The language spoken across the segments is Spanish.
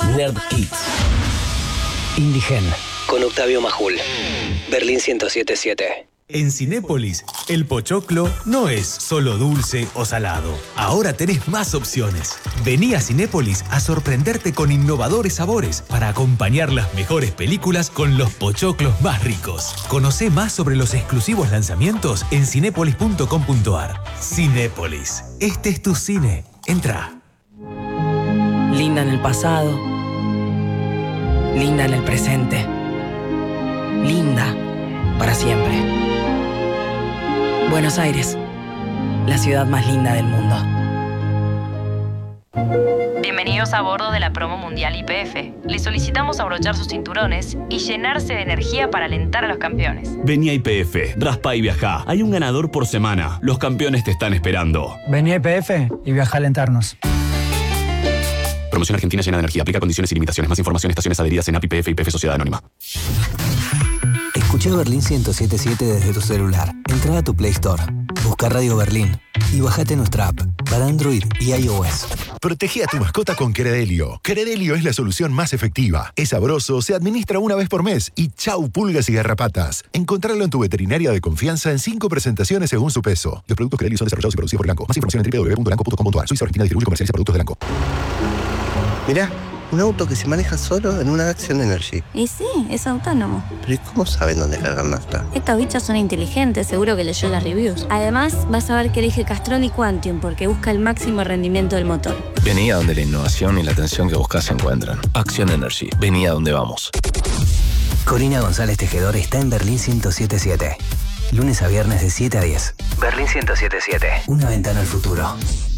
Nerd Kids. Indigen. Con Octavio Majul. Berlín 107.7. En Cinépolis, el pochoclo no es solo dulce o salado. Ahora tenés más opciones. Vení a Cinépolis a sorprenderte con innovadores sabores para acompañar las mejores películas con los pochoclos más ricos. Conocé más sobre los exclusivos lanzamientos en cinépolis.com.ar. Cinépolis. Este es tu cine. Entra. Linda en el pasado. Linda en el presente. Linda para siempre. Buenos Aires, la ciudad más linda del mundo. Bienvenidos a bordo de la promo mundial YPF. Les solicitamos abrochar sus cinturones y llenarse de energía para alentar a los campeones. Vení a YPF, raspa y viajá. Hay un ganador por semana. Los campeones te están esperando. Vení a YPF y viajá a alentarnos. Promoción Argentina llena de energía. Aplica condiciones y limitaciones. Más información, estaciones adheridas en API YPF y YPF Sociedad Anónima. Escucha Berlín 107.7 desde tu celular. Entra a tu Play Store, busca Radio Berlín y bájate nuestra app para Android y iOS. Protege a tu mascota con Credelio. Credelio es la solución más efectiva. Es sabroso, se administra una vez por mes y chau pulgas y garrapatas. Encontrarlo en tu veterinaria de confianza en 5 presentaciones según su peso. Los productos Credelio son desarrollados y producidos por Elanco. Más información en www.elanco.com.ar. Suiza Argentina distribuye y comercializa productos de Elanco. Mirá, un auto que se maneja solo en una Action Energy. Y sí, es autónomo. ¿Pero y cómo saben dónde cargar nafta? Estos bichos son inteligentes, seguro que leyó las reviews. Además, vas a ver que elige Castrol y Quantium porque busca el máximo rendimiento del motor. Vení a donde la innovación y la atención que buscas se encuentran. Action Energy. Vení a donde vamos. Corina González Tejedor está en Berlín 107.7. Lunes a viernes de 7 a 10. Berlín 107.7. Una ventana al futuro.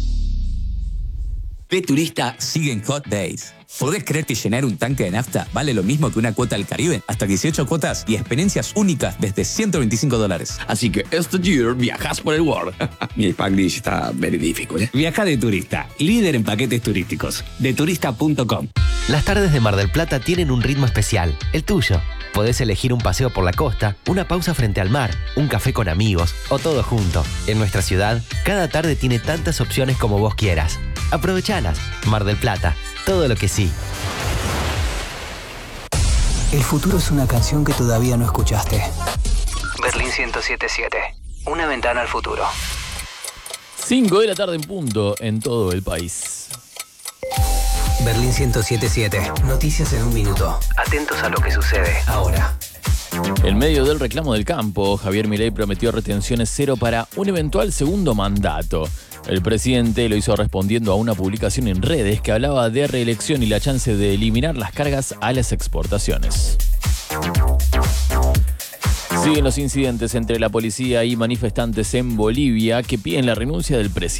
P-Turista sigue en Hot Days. ¿Podés creer que llenar un tanque de nafta vale lo mismo que una cuota al Caribe? Hasta 18 cuotas y experiencias únicas desde $125. Así que este year viajas por el world. Mi Spanglish está verídico, ¿eh? Viaja de turista, líder en paquetes turísticos. Deturista.com. Las tardes de Mar del Plata tienen un ritmo especial, el tuyo. Podés elegir un paseo por la costa, una pausa frente al mar, un café con amigos o todo junto. En nuestra ciudad, cada tarde tiene tantas opciones como vos quieras. Aprovechalas. Mar del Plata. Todo lo que sí. El futuro es una canción que todavía no escuchaste. Berlín 107.7. Una ventana al futuro. 5 de la tarde en punto en todo el país. Berlín 107.7. Noticias en un minuto. Atentos a lo que sucede ahora. En medio del reclamo del campo, Javier Milei prometió retenciones cero para un eventual segundo mandato. El presidente lo hizo respondiendo a una publicación en redes que hablaba de reelección y la chance de eliminar las cargas a las exportaciones. Siguen los incidentes entre la policía y manifestantes en Bolivia que piden la renuncia del presidente.